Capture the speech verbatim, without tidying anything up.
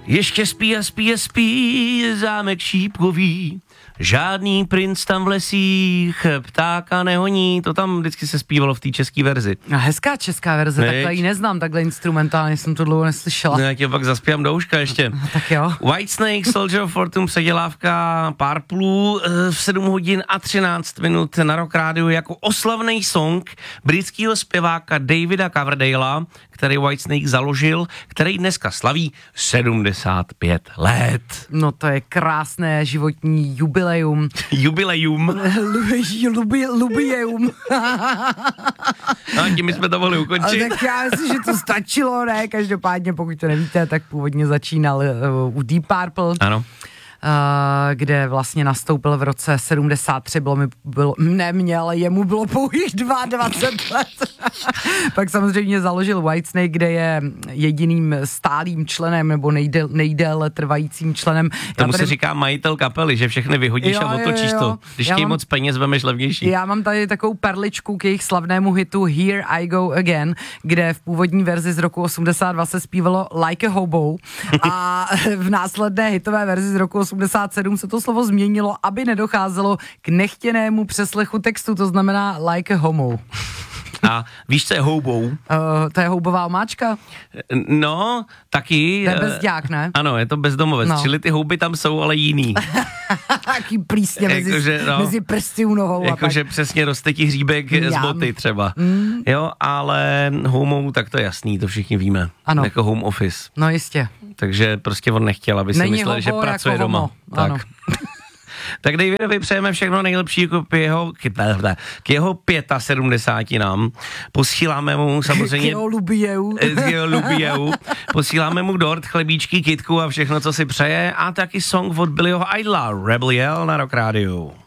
Ještě spí a spí a spí zámek šípkový, žádný princ tam v lesích ptáka nehoní, to tam vždycky se zpívalo v té české verzi. A hezká česká verze, Veď? takhle ji neznám, takhle instrumentálně jsem to dlouho neslyšela. No, já tě pak zaspívám do uška ještě. Tak jo. Whitesnake, Soldier of Fortune, předělávka Purple v sedm hodin a třináct minut na Rock Rádiu jako oslavný song britského zpěváka Davida Coverdale'a, který Whitesnake založil, který dneska slaví sedmdesát pět let. No to je krásné životní jubileum. Jubileum. Lubi, lubijeum. No a tím jsme to mohli ukončit. Tak já myslím, že to stačilo, ne? Každopádně, pokud to nevíte, tak původně začínal uh, u Deep Purple. Ano. Uh, kde vlastně nastoupil v roce sedmdesát tři, bylo mi, bylo, ne mě, ale jemu bylo pouhých dvacet dva let. Pak samozřejmě založil Whitesnake, kde je jediným stálým členem, nebo nejdéle, nejdéle trvajícím členem. Tomu tady... se říká majitel kapely, že všechny vyhodíš jo, a otočíš jo, jo. to. Když chtějí mám... moc peněz, vemeš levnější. Já mám tady takovou perličku k jejich slavnému hitu Here I Go Again, kde v původní verzi z roku osmdesát dva se zpívalo Like a Hobo a v následné hitové verzi z roku osmdesát sedm se to slovo změnilo, aby nedocházelo k nechtěnému přeslechu textu, to znamená like a homo. A víš, co je houbou? Uh, to je houbová omáčka? No, taky. To je bezďák, ne? Ano, je to bezdomovec, no. Čili ty houby tam jsou, ale jiný. Taký plísně mezi, jako, že, no, mezi prsty u nohou. Jakože přesně roste ti hříbek Jam. Z boty třeba. Mm. Jo, ale homou, tak to je jasný, to všichni víme. Ano. Jako home office. No jistě. Takže prostě on nechtěl, aby si myslel, že pracuje jako doma. Homo. Tak. Ano. Tak Davidovi přejeme všechno nejlepší k jeho, k jeho sedmdesáti pěti. Posíláme mu samozřejmě... K jeho lubijeu. K jeho lubijeu. Posíláme mu dort, chlebíčky, kytku a všechno, co si přeje. A taky song od Billyho Idla, Rebel Yell na Rock Rádiu.